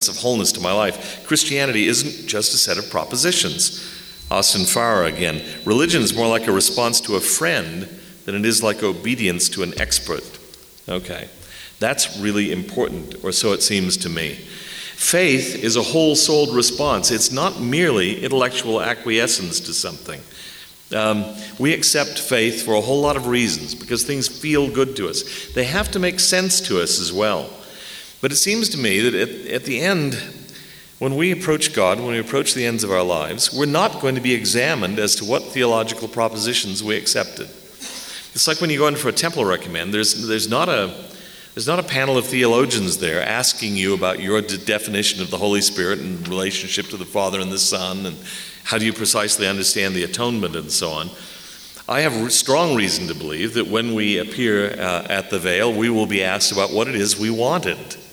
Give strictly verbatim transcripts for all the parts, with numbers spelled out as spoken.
sense of wholeness to my life. Christianity isn't just a set of propositions. Austin Farrer again. Religion is more like a response to a friend than it is like obedience to an expert. Okay, that's really important, or so it seems to me. Faith is a whole-souled response. It's not merely intellectual acquiescence to something. Um, we accept faith for a whole lot of reasons, because things feel good to us. They have to make sense to us as well. But it seems to me that at, at the end, when we approach God, when we approach the ends of our lives, we're not going to be examined as to what theological propositions we accepted. It's like when you go in for a temple recommend, there's, there's, not a, there's not a panel of theologians there asking you about your de- definition of the Holy Spirit and relationship to the Father and the Son, and how do you precisely understand the atonement and so on. I have strong reason to believe that when we appear uh, at the veil, we will be asked about what it is we wanted.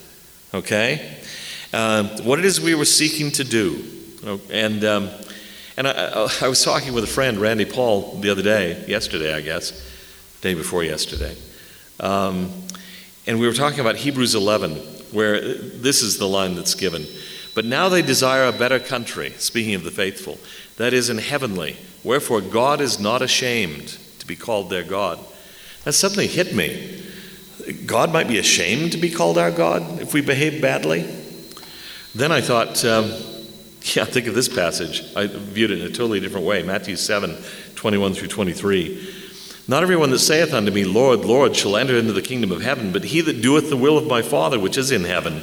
Okay? Uh, what it is we were seeking to do. And um, and I, I was talking with a friend, Randy Paul, the other day, yesterday I guess, day before yesterday. Um, and we were talking about Hebrews eleven, where this is the line that's given. But now they desire a better country, speaking of the faithful, that is in heavenly. Wherefore God is not ashamed to be called their God. That suddenly hit me. God might be ashamed to be called our God if we behave badly. Then I thought, um, yeah, think of this passage. I viewed it in a totally different way. Matthew seven, twenty-one through twenty-three. Not everyone that saith unto me, Lord, Lord, shall enter into the kingdom of heaven, but he that doeth the will of my Father which is in heaven.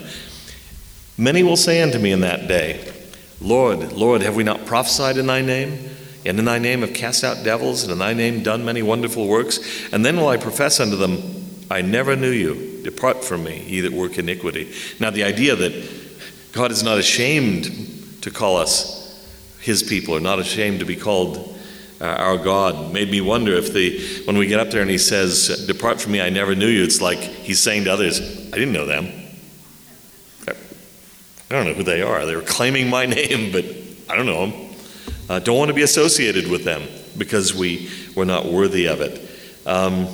Many will say unto me in that day, Lord, Lord, have we not prophesied in thy name? And in thy name have cast out devils, and in thy name done many wonderful works? And then will I profess unto them, I never knew you. Depart from me, ye that work iniquity. Now the idea that God is not ashamed to call us his people, or not ashamed to be called uh, our God, made me wonder if the when we get up there and he says, depart from me, I never knew you, it's like he's saying to others, I didn't know them. I don't know who they are. They were claiming my name, but I don't know them. Uh, don't want to be associated with them because we were not worthy of it. Um,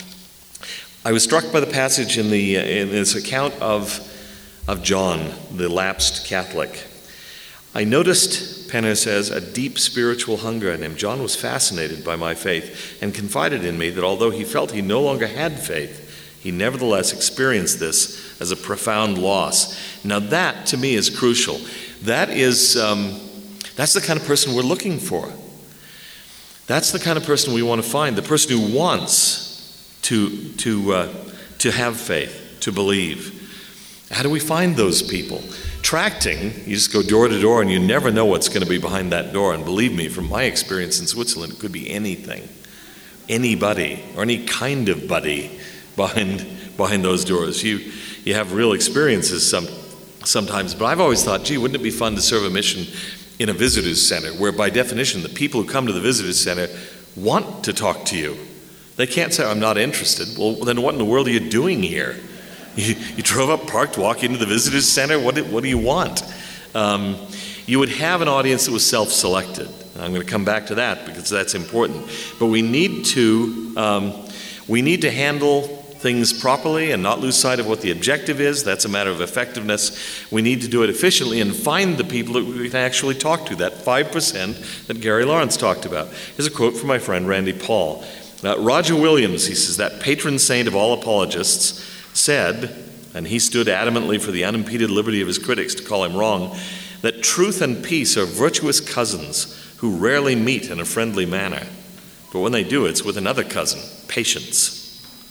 I was struck by the passage in the in this account of of John, the lapsed Catholic. I noticed, Penner says, a deep spiritual hunger in him. John was fascinated by my faith and confided in me that although he felt he no longer had faith, he nevertheless experienced this as a profound loss. Now that, to me, is crucial. That is, um, that's the kind of person we're looking for. That's the kind of person we want to find, the person who wants to, to, uh, to have faith, to believe. How do we find those people? Tracting, you just go door to door and you never know what's going to be behind that door. And believe me, from my experience in Switzerland, it could be anything, anybody, or any kind of buddy behind behind those doors. You you have real experiences some sometimes, but I've always thought, gee, wouldn't it be fun to serve a mission in a visitor's center, where by definition the people who come to the visitor's center want to talk to you. They can't say, I'm not interested. Well, then what in the world are you doing here? You, you drove up, parked, walked into the visitor's center. What do, what do you want? Um, you would have an audience that was self-selected. I'm going to come back to that because that's important. But we need to um, we need to handle things properly and not lose sight of what the objective is. That's a matter of effectiveness. We need to do it efficiently and find the people that we can actually talk to, that five percent that Gary Lawrence talked about. Here's a quote from my friend Randy Paul. Uh, Roger Williams, he says, that patron saint of all apologists, said, and he stood adamantly for the unimpeded liberty of his critics to call him wrong, that truth and peace are virtuous cousins who rarely meet in a friendly manner. But when they do, it's with another cousin, patience.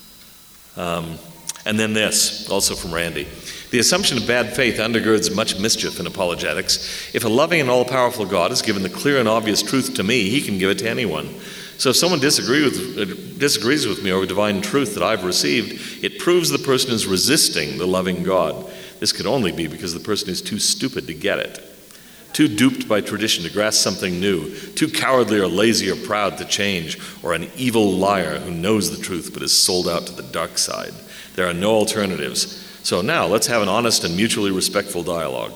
Um, and then this, also from Randy. The assumption of bad faith undergirds much mischief in apologetics. If a loving and all-powerful God has given the clear and obvious truth to me, he can give it to anyone. So if someone disagree with, uh, disagrees with me over divine truth that I've received, it proves the person is resisting the loving God. This could only be because the person is too stupid to get it, too duped by tradition to grasp something new, too cowardly or lazy or proud to change, or an evil liar who knows the truth but is sold out to the dark side. There are no alternatives. So now let's have an honest and mutually respectful dialogue.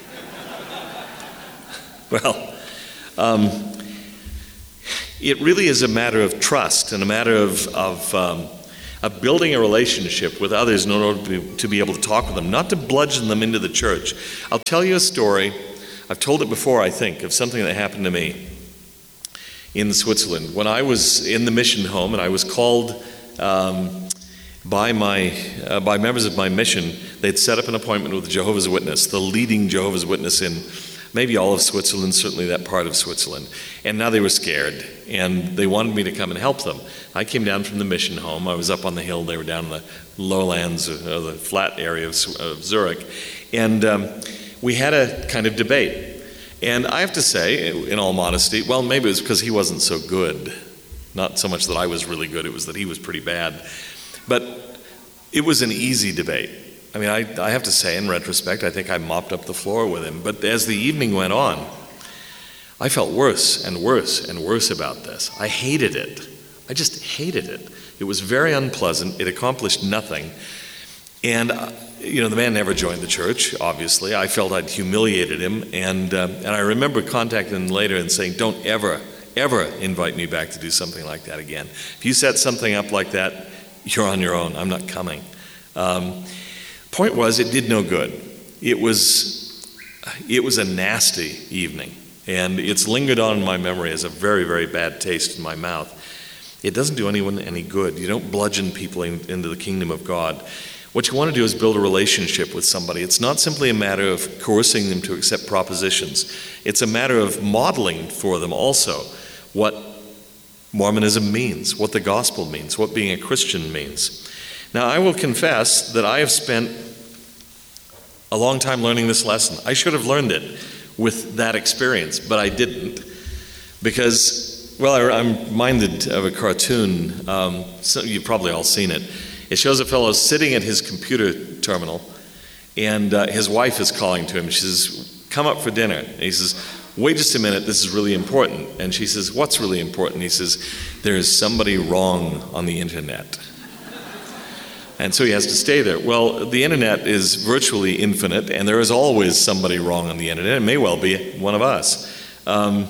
Well, um, it really is a matter of trust and a matter of, of um, of building a relationship with others in order to be, to be able to talk with them, not to bludgeon them into the church. I'll tell you a story. I've told it before, I think, of something that happened to me in Switzerland. When I was in the mission home and I was called um, by my uh, by members of my mission, they'd set up an appointment with a Jehovah's Witness, the leading Jehovah's Witness in maybe all of Switzerland, certainly that part of Switzerland. And now they were scared, and they wanted me to come and help them. I came down from the mission home. I was up on the hill. They were down in the lowlands, or the flat area of, of Zurich. And um, we had a kind of debate. And I have to say, in all modesty, well, maybe it was because he wasn't so good. Not so much that I was really good, it was that he was pretty bad. But it was an easy debate. I mean, I, I have to say, in retrospect, I think I mopped up the floor with him. But as the evening went on, I felt worse and worse and worse about this. I hated it. I just hated it. It was very unpleasant. It accomplished nothing. And, uh, you know, the man never joined the church, obviously. I felt I'd humiliated him. And, uh, and I remember contacting him later and saying, don't ever, ever invite me back to do something like that again. If you set something up like that, you're on your own. I'm not coming. Um, Point was, it did no good. It was, it was a nasty evening, and it's lingered on in my memory as a very, very bad taste in my mouth. It doesn't do anyone any good. You don't bludgeon people in, into the kingdom of God. What you want to do is build a relationship with somebody. It's not simply a matter of coercing them to accept propositions. It's a matter of modeling for them also what Mormonism means, what the gospel means, what being a Christian means. Now, I will confess that I have spent a long time learning this lesson. I should have learned it with that experience, but I didn't. Because, well, I, I'm minded of a cartoon. Um, so you've probably all seen it. It shows a fellow sitting at his computer terminal, and uh, his wife is calling to him. She says, come up for dinner. And he says, wait just a minute, this is really important. And she says, what's really important? He says, there is somebody wrong on the internet. And so he has to stay there. Well, the internet is virtually infinite, and there is always somebody wrong on the internet. It may well be one of us. Um,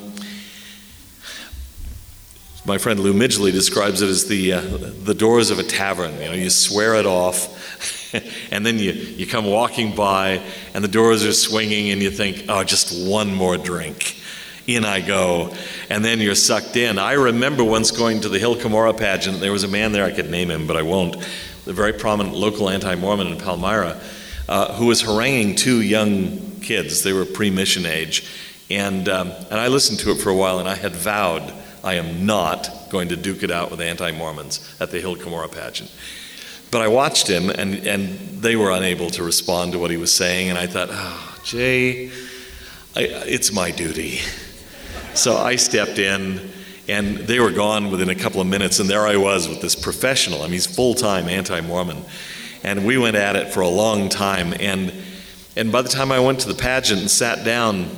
my friend Lou Midgley describes it as the uh, the doors of a tavern. You know, you swear it off, and then you, you come walking by, and the doors are swinging, and you think, oh, just one more drink. In I go, and then you're sucked in. I remember once going to the Hill Cumorah pageant. There was a man there, I could name him, but I won't. The very prominent local anti-Mormon in Palmyra, uh, who was haranguing two young kids. They were pre-mission age. And um, and I listened to it for a while, and I had vowed I am not going to duke it out with anti-Mormons at the Hill Cumorah pageant. But I watched him, and, and they were unable to respond to what he was saying, and I thought, oh, Jay, I, it's my duty. So I stepped in, and they were gone within a couple of minutes, and there I was with this professional. I mean, he's full-time anti-Mormon. And we went at it for a long time. And and by the time I went to the pageant and sat down,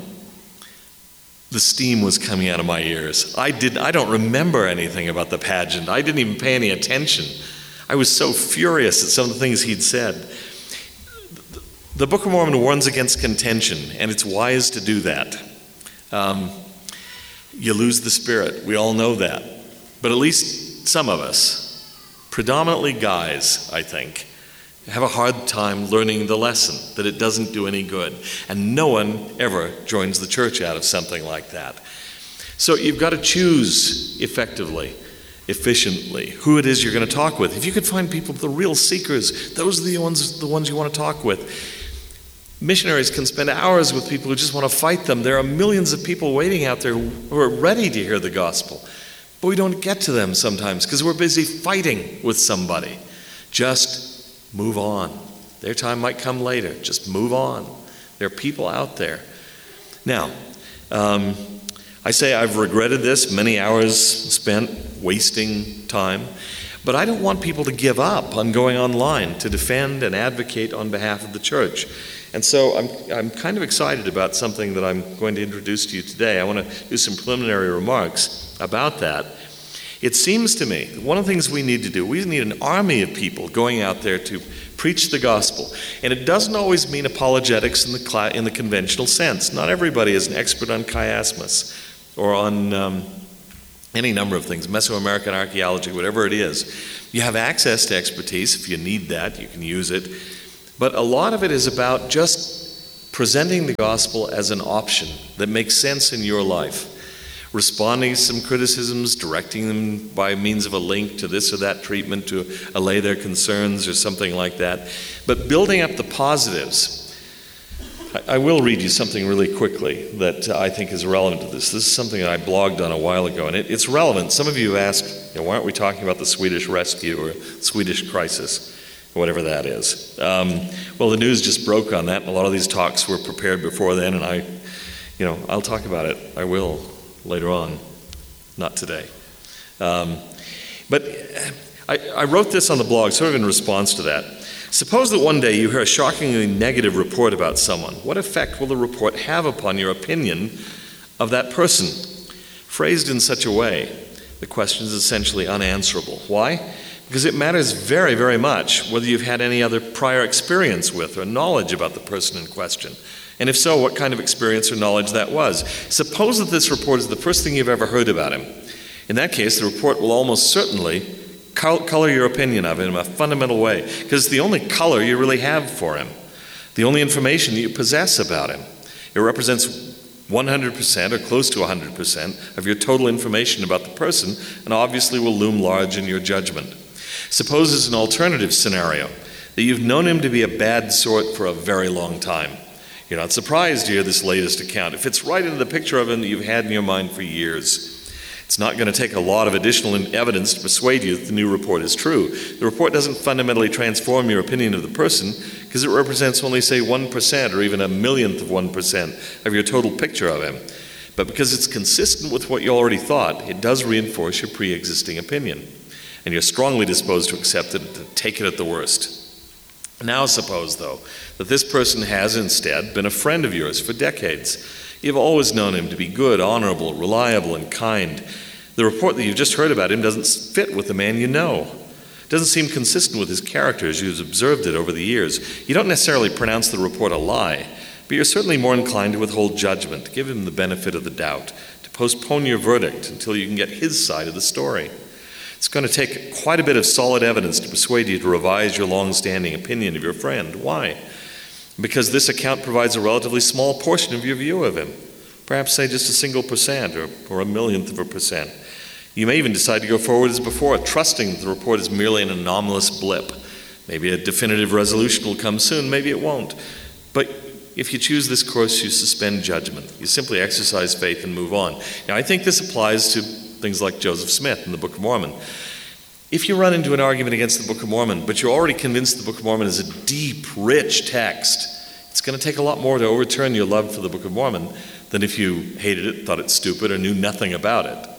the steam was coming out of my ears. I did I don't remember anything about the pageant. I didn't even pay any attention. I was so furious at some of the things he'd said. The Book of Mormon warns against contention, and it's wise to do that. Um, You lose the spirit. We all know that. But at least some of us, predominantly guys, I think, have a hard time learning the lesson that it doesn't do any good. And no one ever joins the church out of something like that. So you've got to choose effectively, efficiently, who it is you're going to talk with. If you could find people, the real seekers, those are the ones, the ones you want to talk with. Missionaries can spend hours with people who just want to fight them. There are millions of people waiting out there who are ready to hear the gospel. But we don't get to them sometimes because we're busy fighting with somebody. Just move on. Their time might come later. Just move on. There are people out there. Now, um, I say I've regretted this, many hours spent wasting time. But I don't want people to give up on going online to defend and advocate on behalf of the church. And so I'm I'm kind of excited about something that I'm going to introduce to you today. I want to do some preliminary remarks about that. It seems to me that one of the things we need to do, we need an army of people going out there to preach the gospel. And it doesn't always mean apologetics in the cl- in the conventional sense. Not everybody is an expert on chiasmus or on um, any number of things, Mesoamerican archaeology, whatever it is. You have access to expertise. If you need that, you can use it. But a lot of it is about just presenting the gospel as an option that makes sense in your life. Responding to some criticisms, directing them by means of a link to this or that treatment to allay their concerns or something like that. But building up the positives. I, I will read you something really quickly that uh, I think is relevant to this. This is something that I blogged on a while ago, and it, it's relevant. Some of you have asked, you know, why aren't we talking about the Swedish rescue or Swedish crisis, whatever that is? Um, well, the news just broke on that, and a lot of these talks were prepared before then, and I, you know, I'll talk about it. I will. Later on, not today. Um, but I, I wrote this on the blog sort of in response to that. Suppose that one day you hear a shockingly negative report about someone. What effect will the report have upon your opinion of that person? Phrased in such a way, the question is essentially unanswerable. Why? Because it matters very, very much whether you've had any other prior experience with or knowledge about the person in question. And if so, what kind of experience or knowledge that was. Suppose that this report is the first thing you've ever heard about him. In that case, the report will almost certainly col- color your opinion of him in a fundamental way, because it's the only color you really have for him, the only information that you possess about him. It represents one hundred percent or close to one hundred percent of your total information about the person, and obviously will loom large in your judgment. Suppose it's an alternative scenario, that you've known him to be a bad sort for a very long time. You're not surprised to hear this latest account. It fits right into the picture of him that you've had in your mind for years. It's not going to take a lot of additional evidence to persuade you that the new report is true. The report doesn't fundamentally transform your opinion of the person because it represents only, say, one percent or even a millionth of one percent of your total picture of him. But because it's consistent with what you already thought, it does reinforce your pre-existing opinion. And you're strongly disposed to accept it, to take it at the worst. Now suppose, though, that this person has instead been a friend of yours for decades. You've always known him to be good, honorable, reliable, and kind. The report that you've just heard about him doesn't fit with the man you know. It doesn't seem consistent with his character as you've observed it over the years. You don't necessarily pronounce the report a lie, but you're certainly more inclined to withhold judgment, to give him the benefit of the doubt, to postpone your verdict until you can get his side of the story. It's going to take quite a bit of solid evidence to persuade you to revise your long-standing opinion of your friend. Why? Because this account provides a relatively small portion of your view of him. Perhaps, say, just a single percent or, or a millionth of a percent. You may even decide to go forward as before, trusting that the report is merely an anomalous blip. Maybe a definitive resolution will come soon, maybe it won't. But if you choose this course, you suspend judgment. You simply exercise faith and move on. Now, I think this applies to things like Joseph Smith in the Book of Mormon. If you run into an argument against the Book of Mormon, but you're already convinced the Book of Mormon is a deep, rich text, it's going to take a lot more to overturn your love for the Book of Mormon than if you hated it, thought it stupid, or knew nothing about it.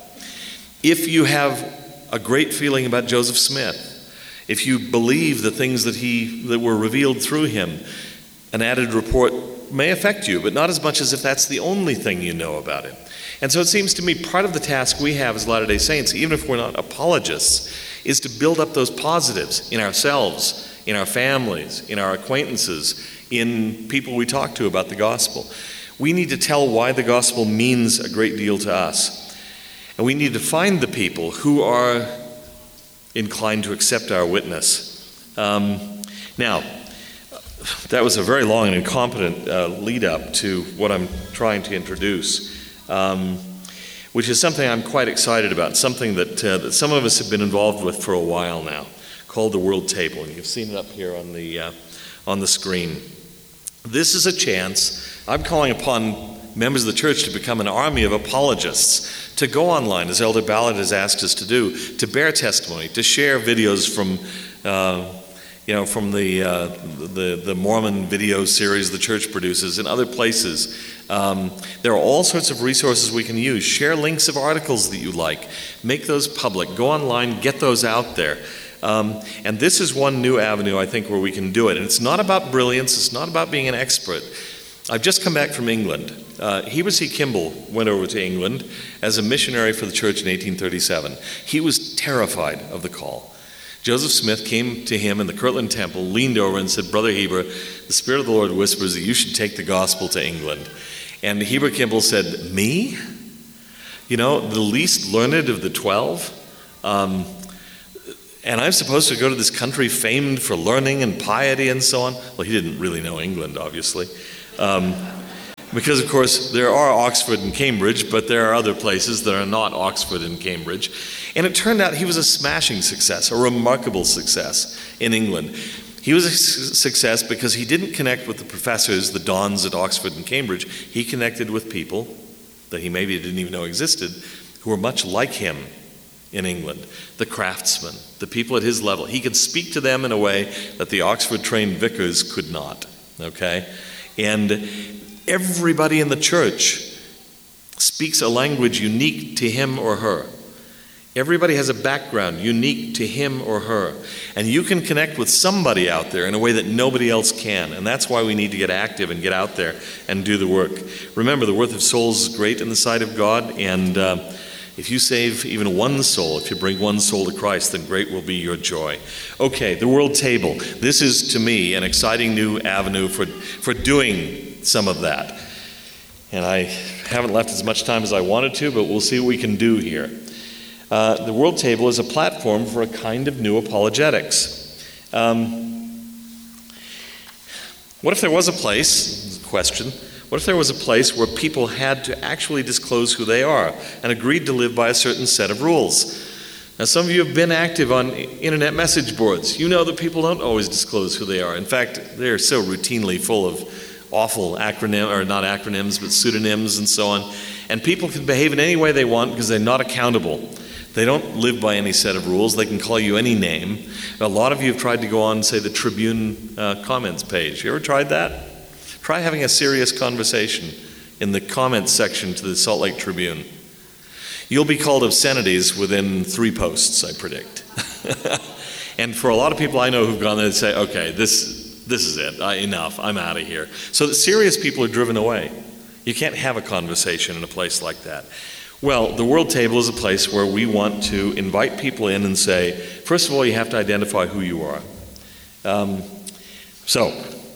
If you have a great feeling about Joseph Smith, if you believe the things that he that were revealed through him, an added report may affect you, but not as much as if that's the only thing you know about him. And so it seems to me part of the task we have as Latter-day Saints, even if we're not apologists, is to build up those positives in ourselves, in our families, in our acquaintances, in people we talk to about the gospel. We need to tell why the gospel means a great deal to us. And we need to find the people who are inclined to accept our witness. Um, now, that was a very long and incompetent uh, lead up to what I'm trying to introduce. Um, which is something I'm quite excited about, something that, uh, that some of us have been involved with for a while now, called the World Table, and you've seen it up here on the, uh, on the screen. This is a chance. I'm calling upon members of the church to become an army of apologists, to go online, as Elder Ballard has asked us to do, to bear testimony, to share videos from uh, you know, from the, uh, the the Mormon video series the church produces and other places. Um, there are all sorts of resources we can use. Share links of articles that you like. Make those public. Go online, get those out there. Um, and this is one new avenue, I think, where we can do it. And it's not about brilliance. It's not about being an expert. I've just come back from England. Uh, Heber C. Kimball went over to England as a missionary for the church in eighteen thirty-seven. He was terrified of the call. Joseph Smith came to him in the Kirtland Temple, leaned over and said, "Brother Heber, the Spirit of the Lord whispers that you should take the gospel to England." And Heber Kimball said, "Me? You know, the least learned of the twelve. Um, and I'm supposed to go to this country famed for learning and piety and so on. Well, he didn't really know England, obviously. Um, because, of course, there are Oxford and Cambridge, but there are other places that are not Oxford and Cambridge. And it turned out he was a smashing success, a remarkable success in England. He was a success because he didn't connect with the professors, the dons at Oxford and Cambridge. He connected with people that he maybe didn't even know existed, who were much like him in England, the craftsmen, the people at his level. He could speak to them in a way that the Oxford-trained vicars could not, okay? And everybody in the church speaks a language unique to him or her. Everybody has a background unique to him or her. And you can connect with somebody out there in a way that nobody else can. And that's why we need to get active and get out there and do the work. Remember, the worth of souls is great in the sight of God. And uh, if you save even one soul, if you bring one soul to Christ, then great will be your joy. Okay, the World Table. This is, to me, an exciting new avenue for, for doing some of that. And I haven't left as much time as I wanted to, but we'll see what we can do here. Uh, the World Table is a platform for a kind of new apologetics. Um, what if there was a place, question, what if there was a place where people had to actually disclose who they are and agreed to live by a certain set of rules? Now, some of you have been active on internet message boards. You know that people don't always disclose who they are. In fact, they're so routinely full of awful acronym, or not acronyms, but pseudonyms and so on. And people can behave in any way they want because they're not accountable. They don't live by any set of rules. They can call you any name. A lot of you have tried to go on, say, the Tribune uh, comments page. You ever tried that? Try having a serious conversation in the comments section to the Salt Lake Tribune. You'll be called obscenities within three posts, I predict. And for a lot of people I know who've gone there, they say, okay, this, this is it. I, enough. I'm out of here. So that serious people are driven away. You can't have a conversation in a place like that. Well, the World Table is a place where we want to invite people in and say, first of all, you have to identify who you are. Um, so,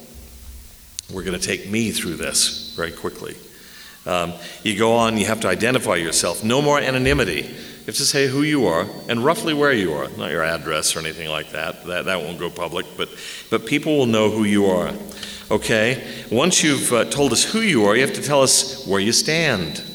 we're going to take me through this very quickly. Um, you go on, you have to identify yourself. No more anonymity. You have to say who you are and roughly where you are. Not your address or anything like that. That, that won't go public, but, but people will know who you are. Okay? Once you've uh, told us who you are, you have to tell us where you stand.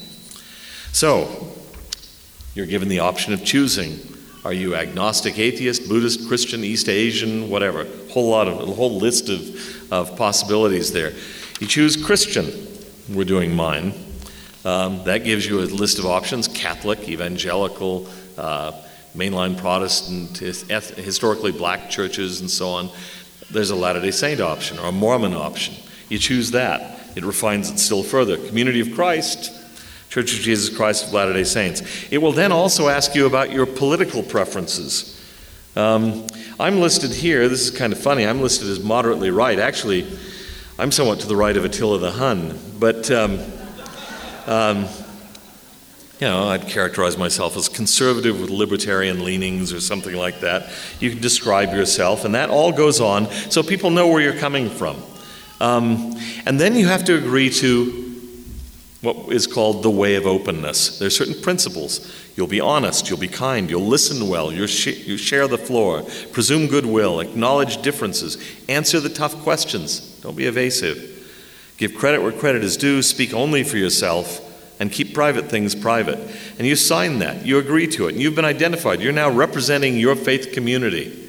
So, you're given the option of choosing. Are you agnostic, atheist, Buddhist, Christian, East Asian, whatever? A whole lot of, a whole list of, of possibilities there. You choose Christian. We're doing mine. Um, that gives you a list of options: Catholic, evangelical, uh, mainline Protestant, eth- historically black churches, and so on. There's a Latter-day Saint option or a Mormon option. You choose that. It refines it still further. Community of Christ, Church of Jesus Christ of Latter-day Saints. It will then also ask you about your political preferences. Um, I'm listed here, this is kind of funny, I'm listed as moderately right. Actually, I'm somewhat to the right of Attila the Hun, but um, um, you know, I'd characterize myself as conservative with libertarian leanings or something like that. You can describe yourself, and that all goes on so people know where you're coming from. Um, and then you have to agree to what is called the way of openness. There are certain principles. You'll be honest, you'll be kind, you'll listen well, you'll sh- you share the floor, presume goodwill, acknowledge differences, answer the tough questions, don't be evasive, give credit where credit is due, speak only for yourself, and keep private things private. And you sign that, you agree to it, and you've been identified. You're now representing your faith community.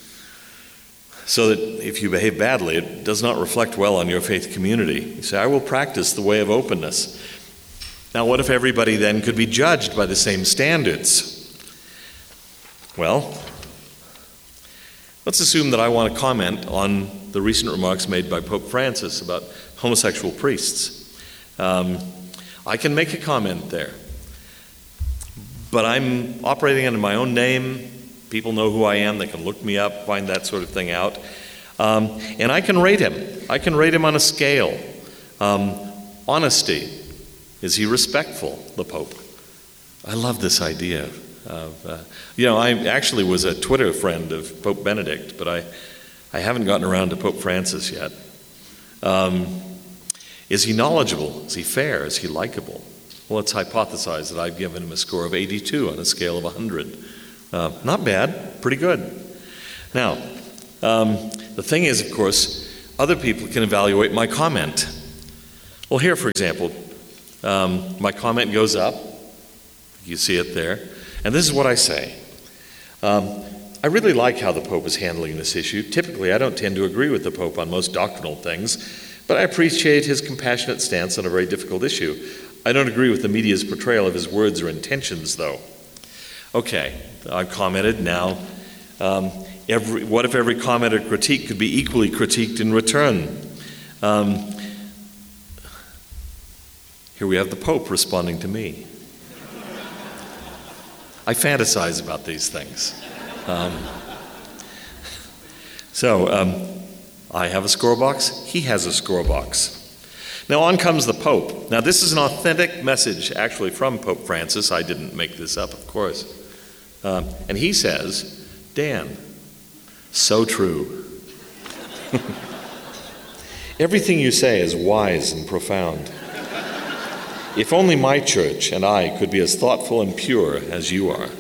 So that if you behave badly, it does not reflect well on your faith community. You say, I will practice the way of openness. Now, what if everybody then could be judged by the same standards? Well, let's assume that I want to comment on the recent remarks made by Pope Francis about homosexual priests. Um, I can make a comment there. But I'm operating under my own name. People know who I am. They can look me up, find that sort of thing out. Um, and I can rate him. I can rate him on a scale. Um, honesty. Is he respectful, the Pope? I love this idea. Of, uh, you know, I actually was a Twitter friend of Pope Benedict, but I, I haven't gotten around to Pope Francis yet. Um, is he knowledgeable? Is he fair? Is he likable? Well, let's hypothesize that I've given him a score of eighty-two on a scale of one hundred. Uh, not bad, pretty good. Now, um, the thing is, of course, other people can evaluate my comment. Well, here, for example, um, my comment goes up. You see it there. And this is what I say. Um, I really like how the Pope is handling this issue. Typically, I don't tend to agree with the Pope on most doctrinal things, but I appreciate his compassionate stance on a very difficult issue. I don't agree with the media's portrayal of his words or intentions, though. Okay, I've commented. Now, um, every, what if every comment or critique could be equally critiqued in return? Um, here we have the Pope responding to me. I fantasize about these things. Um, so, um, I have a score box, he has a score box. Now on comes the Pope. Now this is an authentic message actually from Pope Francis. I didn't make this up, of course. Um, and he says, Dan, so true. Everything you say is wise and profound. If only my church and I could be as thoughtful and pure as you are.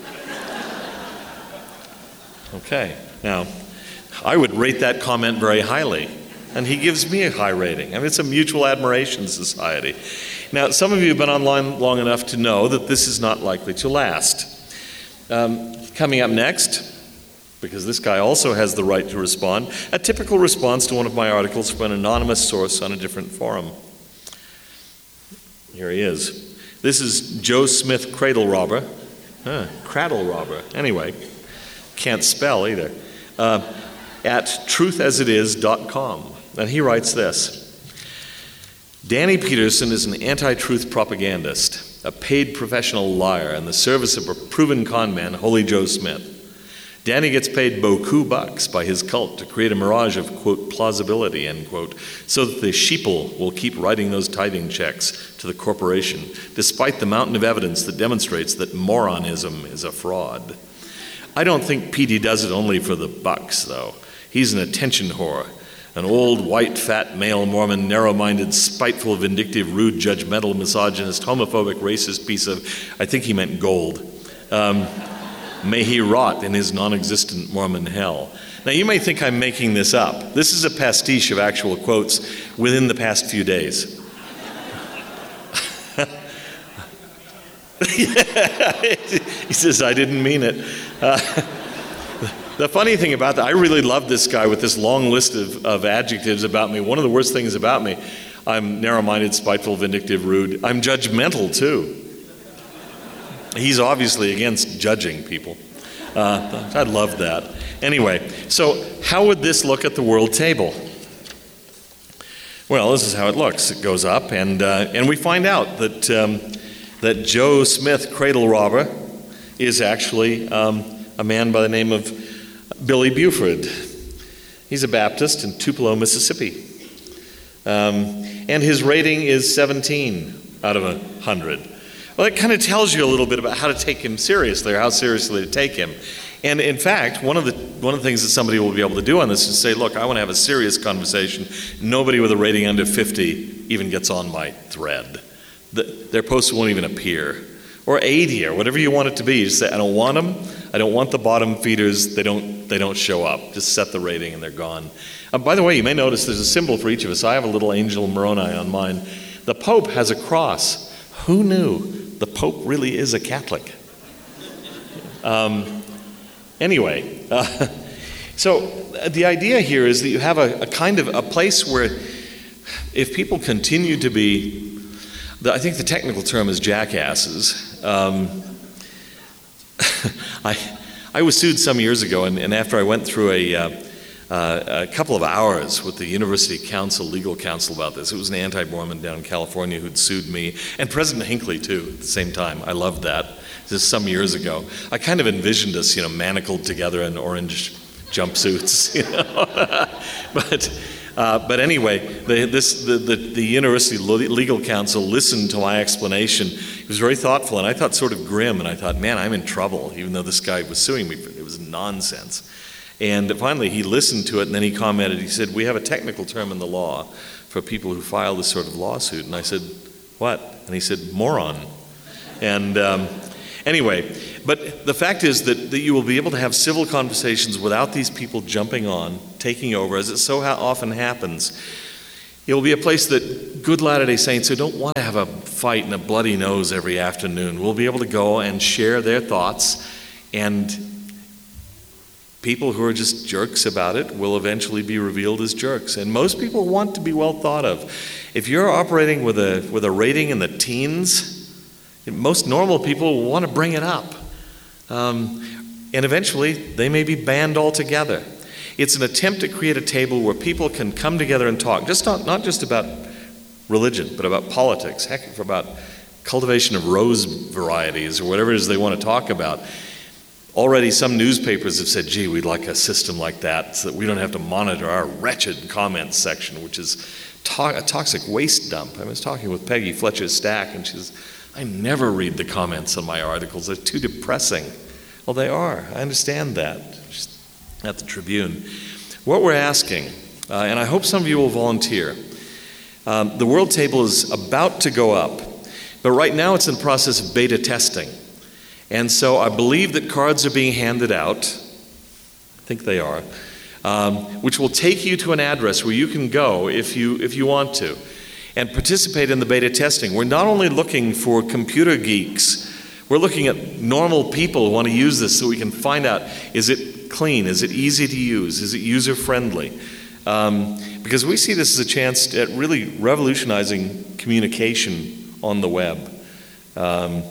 Okay, now, I would rate that comment very highly, and he gives me a high rating. I mean, it's a mutual admiration society. Now, some of you have been online long enough to know that this is not likely to last. Um, coming up next, because this guy also has the right to respond, a typical response to one of my articles from an anonymous source on a different forum. Here he is. This is Joe Smith Cradle Robber. Huh, Cradle Robber. Anyway, can't spell either. Uh, at truth as it is dot com. And he writes this. Danny Peterson is an anti-truth propagandist, a paid professional liar in the service of a proven con man, Holy Joe Smith. Danny gets paid beaucoup bucks by his cult to create a mirage of, quote, plausibility, end quote, so that the sheeple will keep writing those tithing checks to the corporation, despite the mountain of evidence that demonstrates that moronism is a fraud. I don't think Petey does it only for the bucks, though. He's an attention whore, an old, white, fat, male Mormon, narrow-minded, spiteful, vindictive, rude, judgmental, misogynist, homophobic, racist piece of, I think he meant gold. Um, May he rot in his non-existent Mormon hell. Now, you may think I'm making this up. This is a pastiche of actual quotes within the past few days. He says, I didn't mean it. Uh, the funny thing about that, I really love this guy with this long list of, of adjectives about me. One of the worst things about me, I'm narrow-minded, spiteful, vindictive, rude. I'm judgmental, too. He's obviously against judging people. Uh, I love that. Anyway, so how would this look at the world table? Well, this is how it looks. It goes up, and uh, and we find out that um, that Joe Smith, Cradle Robber, is actually um, a man by the name of Billy Buford. He's a Baptist in Tupelo, Mississippi, um, and his rating is seventeen out of a hundred. Well, it kind of tells you a little bit about how to take him seriously, or how seriously to take him. And in fact, one of the one of the things that somebody will be able to do on this is say, look, I want to have a serious conversation. Nobody with a rating under fifty even gets on my thread. The, their posts won't even appear. Or eighty, or whatever you want it to be. You just say, I don't want them. I don't want the bottom feeders. They don't they don't show up. Just set the rating and they're gone. Uh, by the way, you may notice there's a symbol for each of us. I have a little angel Moroni on mine. The Pope has a cross. Who knew? The Pope really is a Catholic. Um, anyway, uh, so the idea here is that you have a, a kind of a place where if people continue to be, the, I think the technical term is jackasses. Um, I I was sued some years ago, and, and after I went through a uh, Uh, a couple of hours with the University Council, legal counsel about this. It was an anti-Mormon down in California who'd sued me, and President Hinckley too at the same time. I loved that. This some years ago. I kind of envisioned us, you know, manacled together in orange jumpsuits, you know. but uh, but anyway, the, this the, the the University legal counsel listened to my explanation. He was very thoughtful, and I thought sort of grim. And I thought, man, I'm in trouble, even though this guy was suing me. It was nonsense. And finally, he listened to it, and then he commented. He said, we have a technical term in the law for people who file this sort of lawsuit. And I said, what? And he said, moron. And um, anyway, but the fact is that, that you will be able to have civil conversations without these people jumping on, taking over, as it so ha- often happens. It will be a place that good Latter-day Saints who don't want to have a fight and a bloody nose every afternoon will be able to go and share their thoughts, and people who are just jerks about it will eventually be revealed as jerks. And most people want to be well thought of. If you're operating with a with a rating in the teens, most normal people will want to bring it up. Um, and eventually, they may be banned altogether. It's an attempt to create a table where people can come together and talk, just not, not just about religion, but about politics, heck, about cultivation of rose varieties or whatever it is they want to talk about. Already some newspapers have said, gee, we'd like a system like that so that we don't have to monitor our wretched comments section, which is to- a toxic waste dump. I was talking with Peggy Fletcher-Stack, and she says, I never read the comments on my articles. They're too depressing. Well, they are. I understand that. Just at the Tribune. What we're asking, uh, and I hope some of you will volunteer, um, the World Table is about to go up, but right now it's in the process of beta testing. And so I believe that cards are being handed out, I think they are, um, which will take you to an address where you can go if you if you want to, and participate in the beta testing. We're not only looking for computer geeks, we're looking at normal people who want to use this so we can find out, is it clean? Is it easy to use? Is it user-friendly? Um, because we see this as a chance at really revolutionizing communication on the web. Um,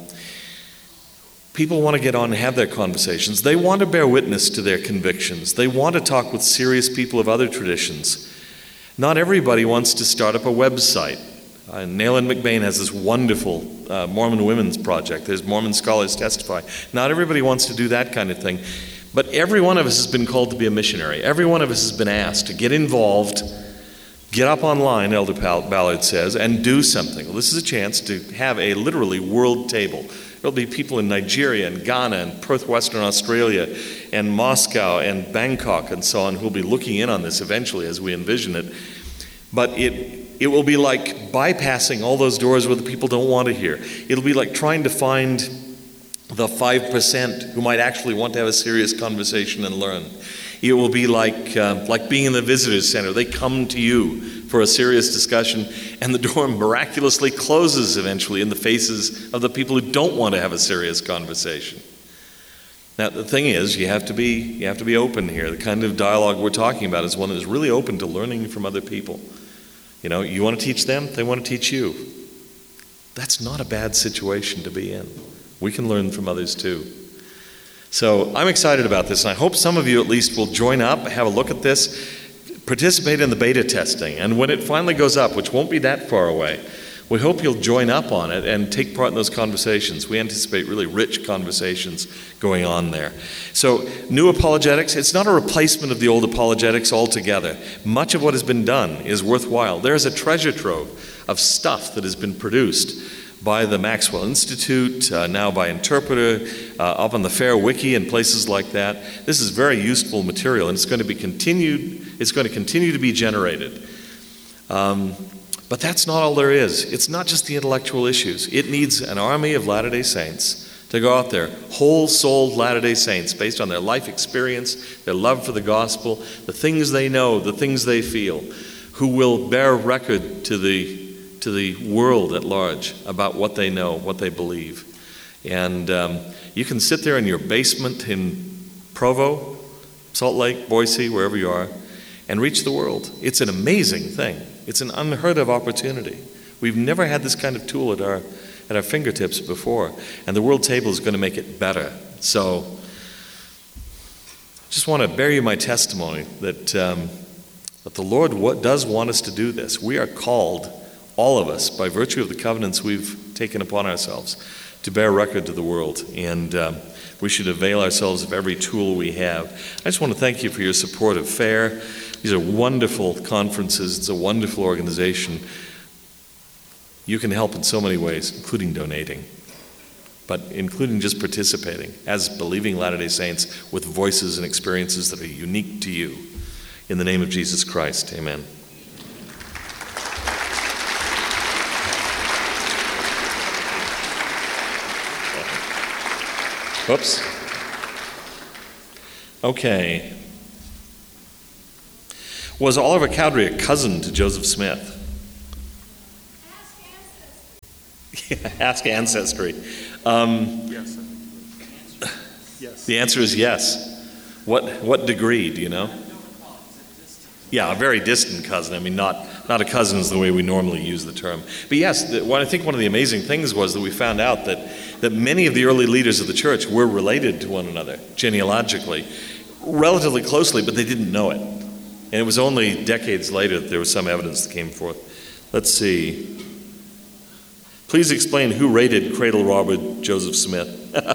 people want to get on and have their conversations. They want to bear witness to their convictions. They want to talk with serious people of other traditions. Not everybody wants to start up a website. Uh, Nayland McBain has this wonderful uh, Mormon Women's Project. There's Mormon scholars testify. Not everybody wants to do that kind of thing. But every one of us has been called to be a missionary. Every one of us has been asked to get involved, get up online, Elder Ballard says, and do something. Well, this is a chance to have a literally world table. There'll be people in Nigeria and Ghana and Perth, Western Australia and Moscow and Bangkok and so on who will be looking in on this eventually as we envision it. But it it will be like bypassing all those doors where the people don't want to hear. It'll be like trying to find the five percent who might actually want to have a serious conversation and learn. It will be like uh, like being in the visitors center. They come to you for a serious discussion, and the door miraculously closes eventually in the faces of the people who don't want to have a serious conversation. Now, the thing is, you have to be you have to be open here. The kind of dialogue we're talking about is one that is really open to learning from other people. You know, you want to teach them, they want to teach you. That's not a bad situation to be in. We can learn from others too. So I'm excited about this, and I hope some of you at least will join up, have a look at this, participate in the beta testing, and when it finally goes up, which won't be that far away, we hope you'll join up on it and take part in those conversations. We anticipate really rich conversations going on there. So, new apologetics, it's not a replacement of the old apologetics altogether. Much of what has been done is worthwhile. There is a treasure trove of stuff that has been produced by the Maxwell Institute, uh, now by Interpreter, uh, up on the Fair Wiki and places like that. This is very useful material, and it's going to be continued, it's going to continue to be generated. Um, But that's not all there is. It's not just the intellectual issues. It needs an army of Latter-day Saints to go out there, whole-souled Latter-day Saints, based on their life experience, their love for the gospel, the things they know, the things they feel, who will bear record to the to the world at large about what they know, what they believe. And um, you can sit there in your basement in Provo, Salt Lake, Boise, wherever you are, and reach the world. It's an amazing thing. It's an unheard of opportunity. We've never had this kind of tool at our at our fingertips before, and the World Table is going to make it better. So, I just want to bear you my testimony that um, that the Lord what does want us to do this. We are called, all of us, by virtue of the covenants we've taken upon ourselves, to bear record to the world, and um, we should avail ourselves of every tool we have. I just want to thank you for your support of FAIR. These are wonderful conferences. It's a wonderful organization. You can help in so many ways, including donating, but including just participating as believing Latter-day Saints with voices and experiences that are unique to you. In the name of Jesus Christ, amen. Whoops. Okay. Was Oliver Cowdery a cousin to Joseph Smith? Yeah, ask ancestry. Um, Yes. Yes. the answer is yes. What what degree, do you know? Yeah, a very distant cousin. I mean, not not a cousin is the way we normally use the term. But yes, the, what I think one of the amazing things was that we found out that, that many of the early leaders of the church were related to one another, genealogically, relatively closely, but they didn't know it. And it was only decades later that there was some evidence that came forth. Let's see. Please explain who raided Cradle Robber Joseph Smith.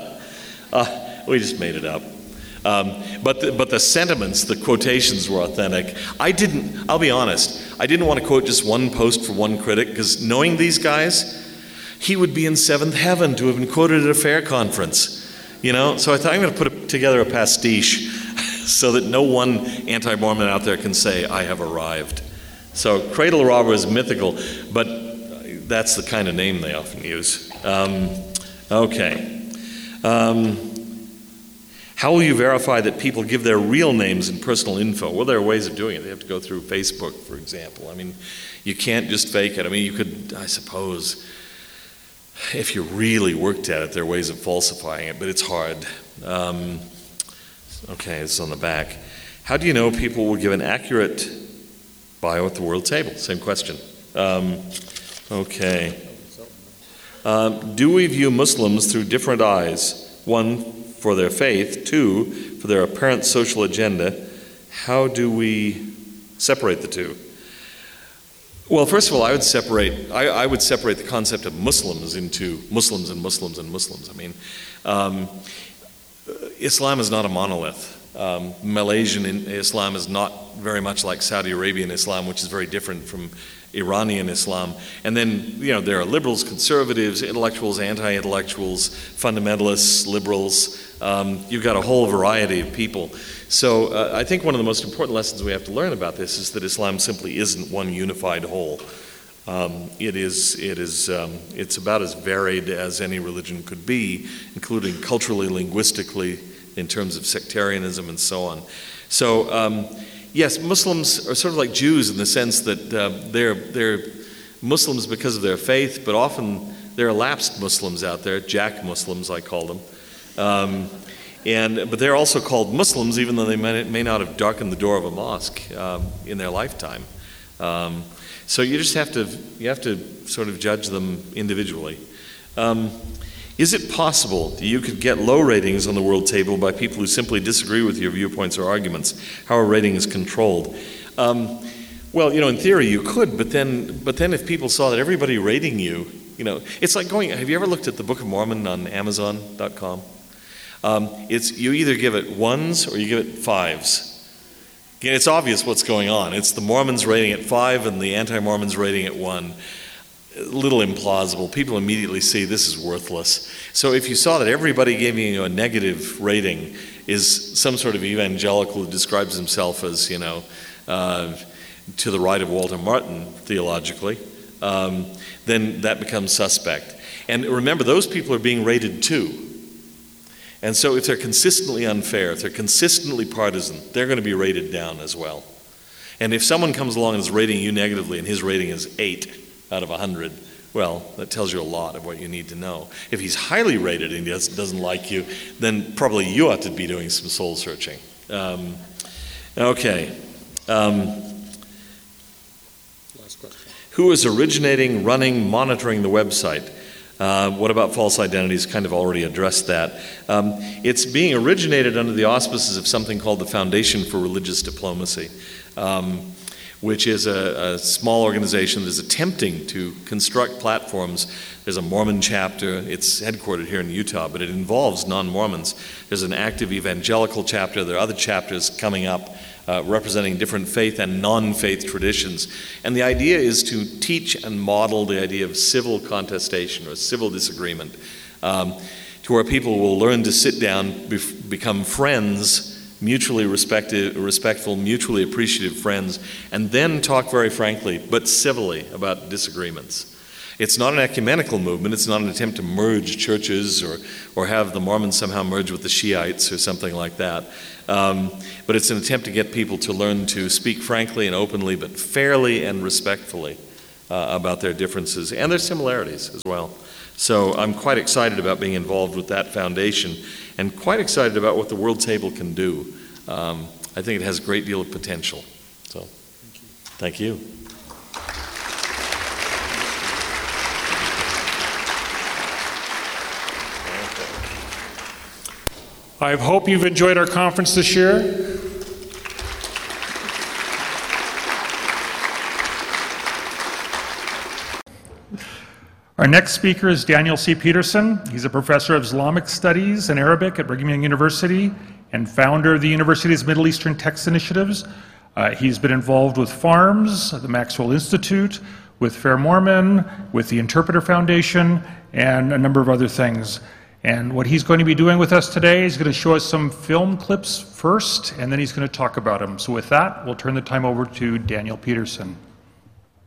uh, we just made it up. Um, but, the, but the sentiments, the quotations were authentic. I didn't, I'll be honest, I didn't want to quote just one post for one critic, because knowing these guys, he would be in seventh heaven to have been quoted at a fair conference. You know, so I thought I'm going to put a, together a pastiche so that no one anti-Mormon out there can say, I have arrived. So Cradle Robber is mythical, but that's the kind of name they often use. Um, okay. Um, How will you verify that people give their real names and personal info? Well, there are ways of doing it. They have to go through Facebook, for example. I mean, you can't just fake it. I mean, you could, I suppose, if you really worked at it, there are ways of falsifying it, but it's hard. Um, okay, it's on the back. How do you know people will give an accurate bio at the World Table? Same question. Um, okay. Um, do we view Muslims through different eyes? One, for their faith. Two, for their apparent social agenda. How do we separate the two? Well, first of all, I would separate I, I would separate the concept of Muslims into Muslims and Muslims and Muslims. I mean, um, Islam is not a monolith. Um, Malaysian Islam is not very much like Saudi Arabian Islam, which is very different from Iranian Islam. And then, you know, there are liberals, conservatives, intellectuals, anti-intellectuals, fundamentalists, liberals. Um, you've got a whole variety of people. So uh, I think one of the most important lessons we have to learn about this is that Islam simply isn't one unified whole. Um, it is, it is, um, it's about as varied as any religion could be, including culturally, linguistically, in terms of sectarianism and so on. So, um, yes, Muslims are sort of like Jews in the sense that uh, they're, they're Muslims because of their faith, but often there are lapsed Muslims out there, Jack Muslims I call them. Um, and but they're also called Muslims even though they may, may not have darkened the door of a mosque um, in their lifetime. Um, so you just have to you have to sort of judge them individually. Um, is it possible that you could get low ratings on the World Table by people who simply disagree with your viewpoints or arguments? How are ratings controlled? Um, well, you know, in theory you could, but then but then if people saw that everybody rating you, you know, it's like going. Have you ever looked at the Book of Mormon on Amazon dot com? Um, it's you either give it ones or you give it fives. Again, it's obvious what's going on. It's the Mormons rating it five and the anti-Mormons rating it one. A little implausible. People immediately see this is worthless. So if you saw that everybody giving you a negative rating is some sort of evangelical who describes himself as, you know, uh, to the right of Walter Martin theologically, um, then that becomes suspect. And remember, those people are being rated too. And so if they're consistently unfair, if they're consistently partisan, they're going to be rated down as well. And if someone comes along and is rating you negatively and his rating is eight out of one hundred, well, that tells you a lot of what you need to know. If he's highly rated and he doesn't like you, then probably you ought to be doing some soul searching. Um, okay. Um, Last question. Who is originating, running, monitoring the website? Uh, what about false identities? Kind of already addressed that. Um, it's being originated under the auspices of something called the Foundation for Religious Diplomacy, um, which is a, a small organization that is attempting to construct platforms. There's a Mormon chapter. It's headquartered here in Utah, but it involves non-Mormons. There's an active evangelical chapter. There are other chapters coming up Uh, representing different faith and non-faith traditions. And the idea is to teach and model the idea of civil contestation or civil disagreement, um, to where people will learn to sit down, be- become friends, mutually respected, respectful, mutually appreciative friends, and then talk very frankly, but civilly, about disagreements. It's not an ecumenical movement. It's not an attempt to merge churches or, or have the Mormons somehow merge with the Shiites or something like that. Um, but it's an attempt to get people to learn to speak frankly and openly, but fairly and respectfully uh, about their differences and their similarities as well. So I'm quite excited about being involved with that foundation and quite excited about what the World Table can do. Um, I think it has a great deal of potential. So, thank you. I hope you've enjoyed our conference this year. Our next speaker is Daniel C. Peterson. He's a professor of Islamic Studies and Arabic at Brigham Young University and founder of the university's Middle Eastern Text Initiatives. Uh, he's been involved with FARMS, the Maxwell Institute, with Fair Mormon, with the Interpreter Foundation, and a number of other things. And what he's going to be doing with us today is going to show us some film clips first, and then he's going to talk about them. So with that, we'll turn the time over to Daniel Peterson.